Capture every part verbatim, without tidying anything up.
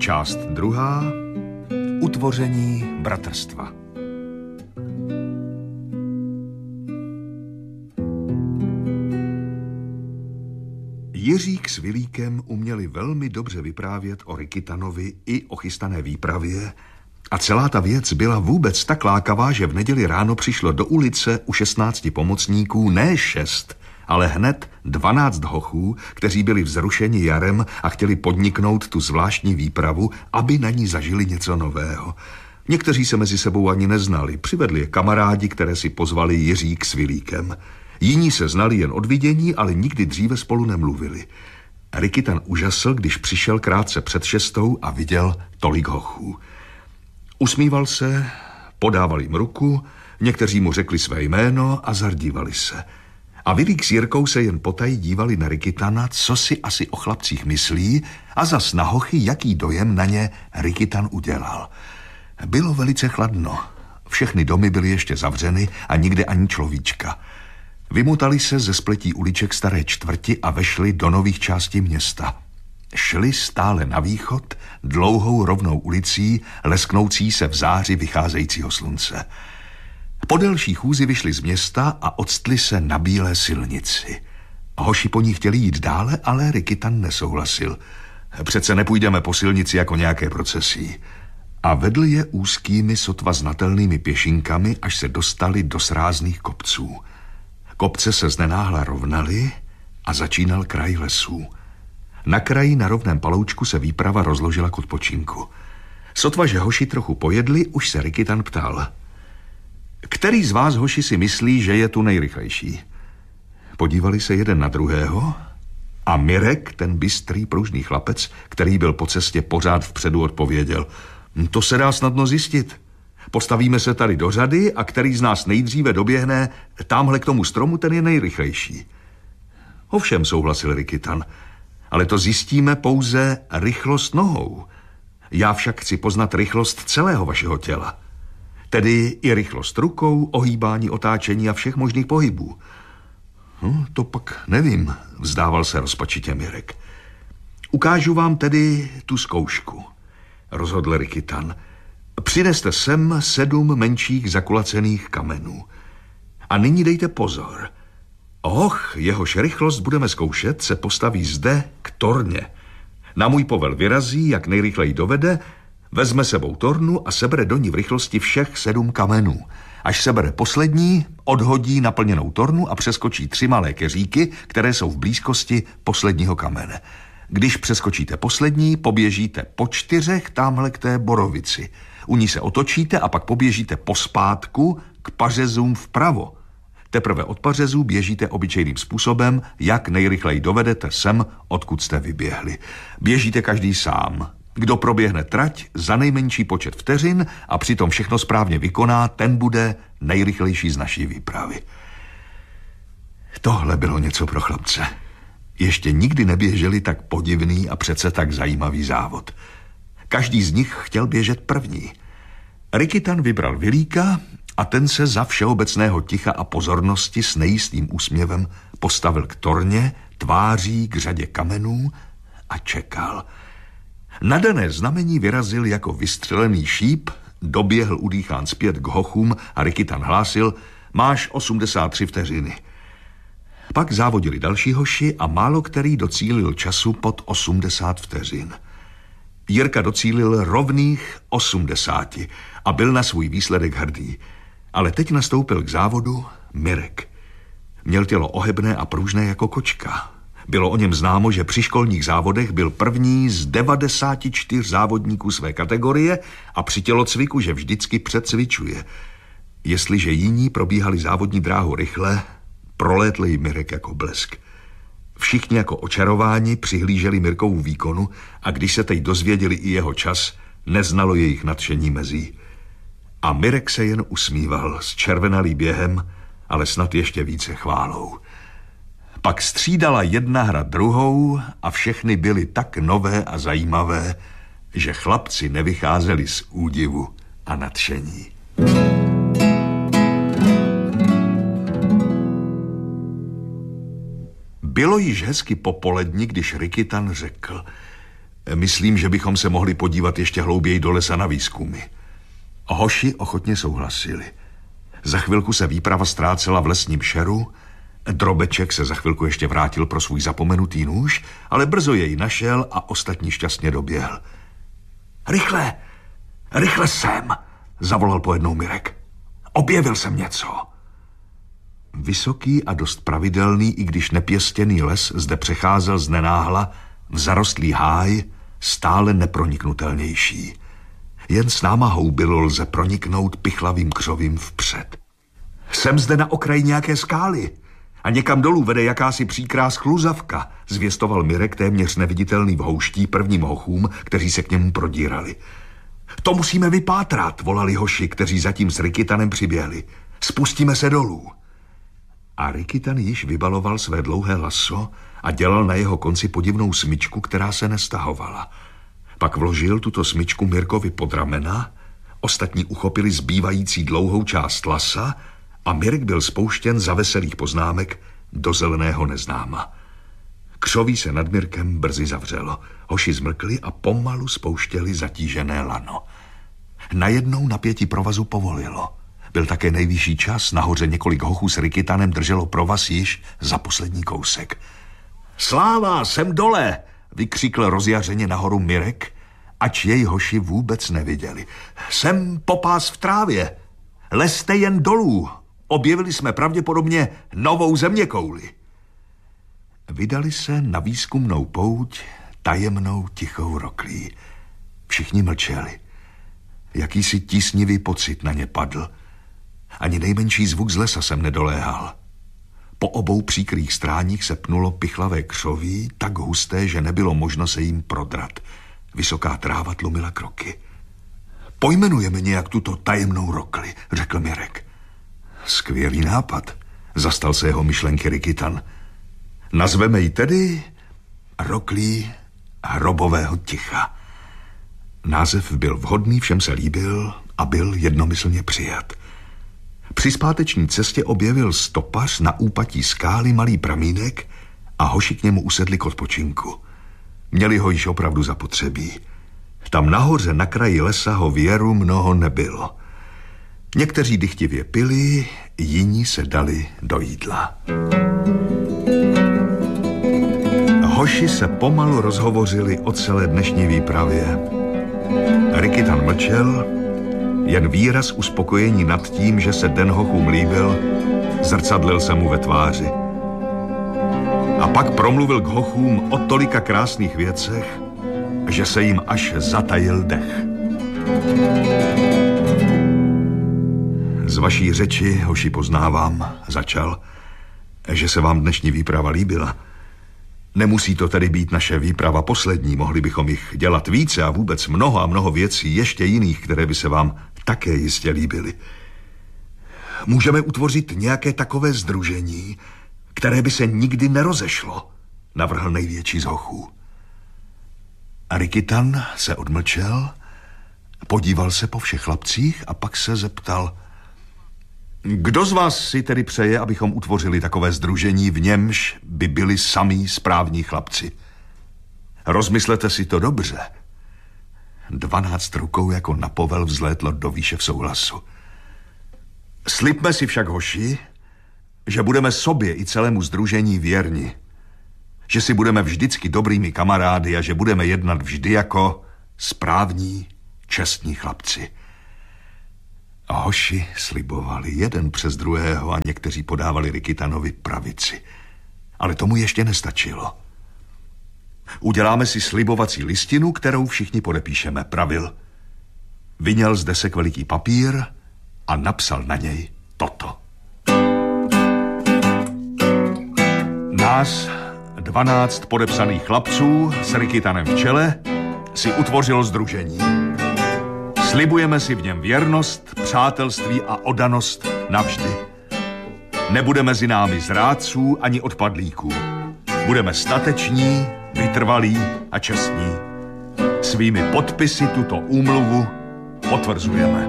Část druhá. Utvoření bratrstva. Jiřík s Vilíkem uměli velmi dobře vyprávět o Rikitanovi i o chystané výpravě a celá ta věc byla vůbec tak lákavá, že v neděli ráno přišlo do ulice u šestnácti pomocníků ne šest, ale hned dvanáct hochů, kteří byli vzrušeni jarem a chtěli podniknout tu zvláštní výpravu, aby na ní zažili něco nového. Někteří se mezi sebou ani neznali, přivedli je kamarádi, které si pozvali Jiřík s Vilíkem. Jiní se znali jen od vidění, ale nikdy dříve spolu nemluvili. Rikitan úžasl, když přišel krátce před šestou a viděl tolik hochů. Usmíval se, podával jim ruku, někteří mu řekli své jméno a zardívali se. A Vilík s Jirkou se jen potají dívali na Rikitana, co si asi o chlapcích myslí, a zas na hochy, jaký dojem na ně Rikitan udělal. Bylo velice chladno. Všechny domy byly ještě zavřeny a nikde ani človíčka. Vymotali se ze spletí uliček staré čtvrti a vešli do nových částí města. Šli stále na východ, dlouhou rovnou ulicí, lesknoucí se v záři vycházejícího slunce. Po delší chůzi vyšli z města a odstli se na bílé silnici. Hoši po ní chtěli jít dále, ale Rikitan nesouhlasil. Přece nepůjdeme po silnici jako nějaké procesí. A vedl je úzkými, sotva znatelnými pěšinkami, až se dostali do srázných kopců. Kopce se znenáhla rovnaly a začínal kraj lesů. Na kraji na rovném paloučku se výprava rozložila k odpočinku. Sotva, že hoši trochu pojedli, už se Rikitan ptal. Který z vás, hoši, si myslí, že je tu nejrychlejší? Podívali se jeden na druhého a Mirek, ten bystrý, pružný chlapec, který byl po cestě pořád vpředu, odpověděl. To se dá snadno zjistit. Postavíme se tady do řady a který z nás nejdříve doběhne támhle k tomu stromu, ten je nejrychlejší. Ovšem, souhlasil Rikitan, ale to zjistíme pouze rychlost nohou. Já však chci poznat rychlost celého vašeho těla. Tedy i rychlost rukou, ohýbání, otáčení a všech možných pohybů. No, to pak nevím, vzdával se rozpačitě Mirek. Ukážu vám tedy tu zkoušku, rozhodl Rikitan. Přineste sem sedm menších zakulacených kamenů. A nyní dejte pozor. Hoch, jehož rychlost budeme zkoušet, se postaví zde k torně. Na můj povel vyrazí, jak nejrychleji dovede, vezme sebou tornu a sebere do ní v rychlosti všech sedm kamenů. Až sebere poslední, odhodí naplněnou tornu a přeskočí tři malé keříky, které jsou v blízkosti posledního kamene. Když přeskočíte poslední, poběžíte po čtyřech támhle k té borovici. U ní se otočíte a pak poběžíte pospátku k pařezům vpravo. Teprve od pařezů běžíte obyčejným způsobem, jak nejrychleji dovedete sem, odkud jste vyběhli. Běžíte každý sám. Kdo proběhne trať za nejmenší počet vteřin a přitom všechno správně vykoná, ten bude nejrychlejší z naší výpravy. Tohle bylo něco pro chlapce. Ještě nikdy neběželi tak podivný a přece tak zajímavý závod. Každý z nich chtěl běžet první. Rikitan vybral Vilíka a ten se za všeobecného ticha a pozornosti s nejistým úsměvem postavil k torně, tváří k řadě kamenů a čekal. Na dané znamení vyrazil jako vystřelený šíp, doběhl udýchán zpět k hochům a Rikitan hlásil, máš osmdesát tři vteřiny. Pak závodili další hoši a málo který docílil času pod osmdesát vteřin. Jirka docílil rovných osmdesáti a byl na svůj výsledek hrdý. Ale teď nastoupil k závodu Mirek. Měl tělo ohebné a pružné jako kočka. Bylo o něm známo, že při školních závodech byl první z devadesáti čtyř závodníků své kategorie a při tělocviku, že vždycky předcvičuje. Jestliže jiní probíhali závodní dráhu rychle, prolétl jí Mirek jako blesk. Všichni jako očarováni přihlíželi Mirkovu výkonu a když se teď dozvěděli i jeho čas, neznalo jejich nadšení mezí. A Mirek se jen usmíval s červenalý během, ale snad ještě více chválou. Pak střídala jedna hra druhou a všechny byly tak nové a zajímavé, že chlapci nevycházeli z údivu a nadšení. Bylo již hezky popoledni, když Rikitan řekl, Myslím, že bychom se mohli podívat ještě hlouběji do lesa na výzkumy. Hoši ochotně souhlasili. Za chvilku se výprava ztrácela v lesním šeru. Drobeček se za chvilku ještě vrátil pro svůj zapomenutý nůž, ale brzo jej našel a ostatní šťastně doběhl. Rychle, rychle sem, zavolal pojednou Mirek. Objevil jsem něco. Vysoký a dost pravidelný, i když nepěstěný les zde přecházel z nenáhla v zarostlý háj, stále neproniknutelnější. Jen s námahou bylo lze proniknout pichlavým křovím vpřed. Jsem zde na okraji nějaké skály a někam dolů vede jakási příkrá skluzavka, zvěstoval Mirek téměř neviditelný v houští prvním hochům, kteří se k němu prodírali. To musíme vypátrat, volali hoši, kteří zatím s Rikitanem přiběhli. Spustíme se dolů. A Rikitan již vybaloval své dlouhé laso a dělal na jeho konci podivnou smyčku, která se nestahovala. Pak vložil tuto smyčku Mirkovi pod ramena, ostatní uchopili zbývající dlouhou část lasa a Mirek byl spouštěn za veselých poznámek do zeleného neznáma. Křoví se nad Mirkem brzy zavřelo. Hoši zmrkli a pomalu spouštěli zatížené lano. Najednou napětí provazu povolilo. Byl také nejvyšší čas, nahoře několik hochů s Rikitanem drželo provaz již za poslední kousek. Sláva, jsem dole, vykřikl rozjařeně nahoru Mirek, ač jej hoši vůbec neviděli. Jsem popás v trávě. Lezte jen dolů. Objevili jsme pravděpodobně novou zeměkouli. Vydali se na výzkumnou pouť tajemnou tichou roklí. Všichni mlčeli. Jakýsi tísnivý pocit na ně padl. Ani nejmenší zvuk z lesa jsem nedoléhal. Po obou příkrých stráních se pnulo pichlavé křoví, tak husté, že nebylo možno se jim prodrat. Vysoká tráva tlumila kroky. Pojmenujeme nějak tuto tajemnou rokli, řekl Mirek. Skvělý nápad, zastal se jeho myšlenky Rikitan. Nazveme ji tedy roklí hrobového ticha. Název byl vhodný, všem se líbil a byl jednomyslně přijat. Při zpáteční cestě objevil stopař na úpatí skály malý pramínek a hoši k němu usedli k odpočinku. Měli ho již opravdu zapotřebí. Tam nahoře na kraji lesa ho věru mnoho nebylo. Někteří dychtivě pili, jiní se dali do jídla. Hoši se pomalu rozhovořili o celé dnešní výpravě. Rikitan mlčel, jen výraz uspokojení nad tím, že se den hochům líbil, zrcadlil se mu ve tváři. A pak promluvil k hochům o tolika krásných věcech, že se jim až zatajil dech. Z vaší řeči, hoši, poznávám, začal, že se vám dnešní výprava líbila. Nemusí to tedy být naše výprava poslední, mohli bychom jich dělat více a vůbec mnoho a mnoho věcí, ještě jiných, které by se vám také jistě líbily. Můžeme utvořit nějaké takové sdružení, které by se nikdy nerozešlo, navrhl největší z hochů. A Rikitan se odmlčel, podíval se po všech chlapcích a pak se zeptal: Kdo z vás si tedy přeje, abychom utvořili takové sdružení, v němž by byli samí správní chlapci? Rozmyslete si to dobře. Dvanáct rukou jako na povel vzlétlo do výše v souhlasu. Slibme si však, hoši, že budeme sobě i celému sdružení věrni. Že si budeme vždycky dobrými kamarády a že budeme jednat vždy jako správní, čestní chlapci. A hoši slibovali jeden přes druhého a někteří podávali Rikitanovi pravici. Ale tomu ještě nestačilo. Uděláme si slibovací listinu, kterou všichni podepíšeme, pravil. Vyněl z desek veliký papír a napsal na něj toto. Nás, dvanáct podepsaných chlapců s Rikitanem v čele, si utvořilo sdružení. Slibujeme si v něm věrnost, přátelství a oddanost navždy. Nebude mezi námi zrádců ani odpadlíků. Budeme stateční, vytrvalí a čestní. Svými podpisy tuto úmluvu potvrzujeme.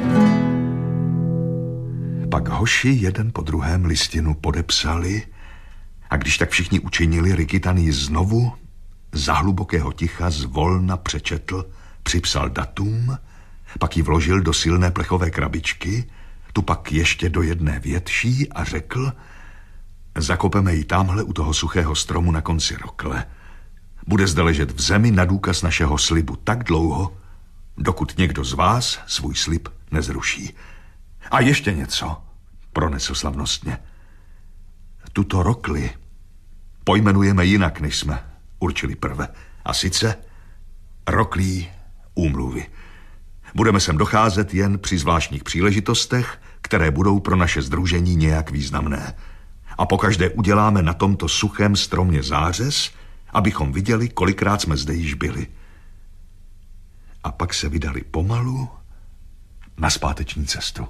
Pak hoši jeden po druhém listinu podepsali a když tak všichni učinili, Rikitan ji znovu za hlubokého ticha zvolna přečetl, připsal datum, pak ji vložil do silné plechové krabičky, tu pak ještě do jedné větší a řekl: zakopeme ji tamhle u toho suchého stromu na konci rokle. Bude zde ležet v zemi na důkaz našeho slibu tak dlouho, dokud někdo z vás svůj slib nezruší. A ještě něco, pronesl slavnostně. Tuto rokli pojmenujeme jinak, než jsme určili prve. A sice roklí úmluvy. Budeme sem docházet jen při zvláštních příležitostech, které budou pro naše sdružení nějak významné. A pokaždé uděláme na tomto suchém stromě zářez, abychom viděli, kolikrát jsme zde již byli. A pak se vydali pomalu na zpáteční cestu.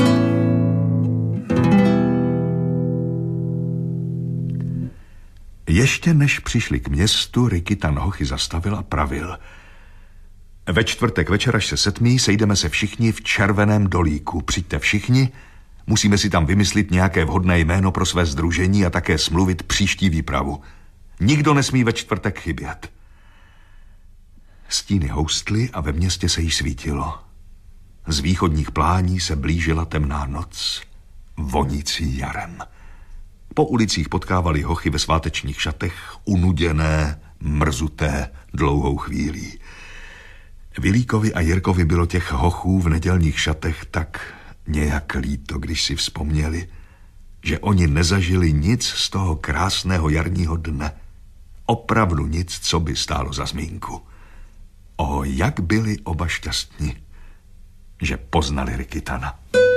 Ještě než přišli k městu, Rikitan hochy zastavil a pravil: ve čtvrtek večer, až se setmí, sejdeme se všichni v Červeném dolíku. Přijďte všichni, musíme si tam vymyslit nějaké vhodné jméno pro své sdružení a také smluvit příští výpravu. Nikdo nesmí ve čtvrtek chybět. Stíny houstly a ve městě se jí svítilo. Z východních plání se blížila temná noc, vonící jarem. Po ulicích potkávali hochy ve svátečních šatech, unuděné, mrzuté, dlouhou chvílí. Vilíkovi a Jirkovi bylo těch hochů v nedělních šatech tak nějak líto, když si vzpomněli, že oni nezažili nic z toho krásného jarního dne. Opravdu nic, co by stálo za zmínku. O, jak byli oba šťastní, že poznali Rikitana.